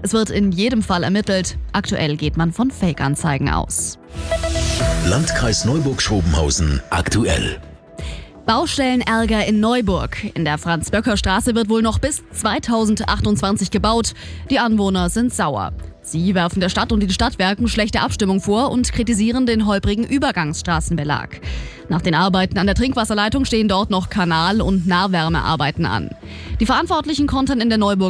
Es wird in jedem Fall ermittelt. Aktuell geht man von Fake-Anzeigen aus. Landkreis Neuburg-Schrobenhausen aktuell. Baustellenärger in Neuburg. In der Franz-Böcker-Straße wird wohl noch bis 2028 gebaut. Die Anwohner sind sauer. Sie werfen der Stadt und den Stadtwerken schlechte Abstimmung vor und kritisieren den holprigen Übergangsstraßenbelag. Nach den Arbeiten an der Trinkwasserleitung stehen dort noch Kanal- und Nahwärmearbeiten an. Die Verantwortlichen kontern in der Neuburg